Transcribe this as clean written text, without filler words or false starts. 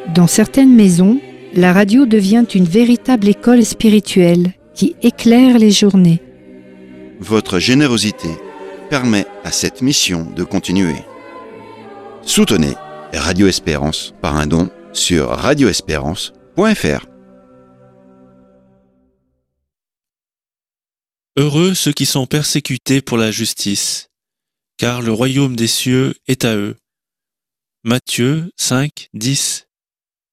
Dans certaines maisons, la radio devient une véritable école spirituelle qui éclaire les journées. Votre générosité permet à cette mission de continuer. Soutenez Radio Espérance par un don sur radioespérance.fr. Heureux ceux qui sont persécutés pour la justice, car le royaume des cieux est à eux. Matthieu 5, 10.